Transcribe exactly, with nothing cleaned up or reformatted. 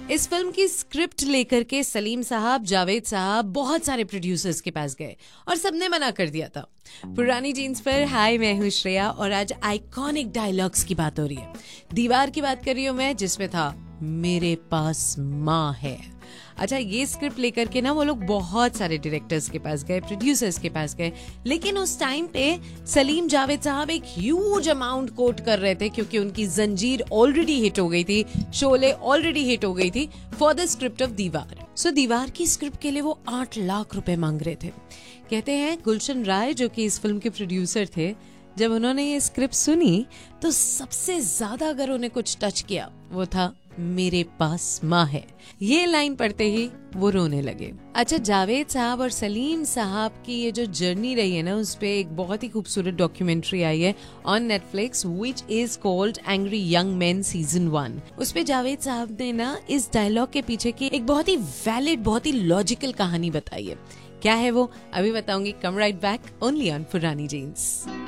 इस फिल्म की स्क्रिप्ट लेकर के सलीम साहब, जावेद साहब बहुत सारे प्रोड्यूसर्स के पास गए और सबने मना कर दिया था। पुरानी जीन्स पर हाय, मैं हूँ श्रेया और आज आइकॉनिक डायलॉग्स की बात हो रही है। दीवार की बात कर रही हूँ मैं, जिसमें था मेरे पास माँ है। अच्छा, ये स्क्रिप्ट लेकर के ना वो लोग बहुत सारे डायरेक्टर्स के पास गए, प्रोड्यूसर्स के पास गए, लेकिन उस टाइम पे सलीम जावेद साहब एक ह्यूज अमाउंट कोट कर रहे थे क्योंकि उनकी जंजीर ऑलरेडी हिट हो गई थी, शोले ऑलरेडी हिट हो गई थी फॉर द स्क्रिप्ट ऑफ दीवार। सो दीवार की स्क्रिप्ट के लिए वो आठ लाख रुपए मांग रहे थे। कहते हैं गुलशन राय जो कि इस फिल्म के प्रोड्यूसर थे, जब उन्होंने ये स्क्रिप्ट सुनी तो सबसे ज्यादा अगर उन्हें कुछ टच किया वो था मेरे पास माँ है। ये लाइन पढ़ते ही वो रोने लगे। अच्छा, जावेद साहब और सलीम साहब की ये जो जर्नी रही है ना, उस पे एक बहुत ही खूबसूरत डॉक्यूमेंट्री आई है on Netflix which is called angry young man season one. उस पे जावेद साहब ने ना इस डायलॉग के पीछे की एक बहुत ही वैलिड, बहुत ही लॉजिकल कहानी बताई है। क्या है वो अभी बताऊंगी। कम राइट बैक ओनली ऑन पुरानी जीन्स।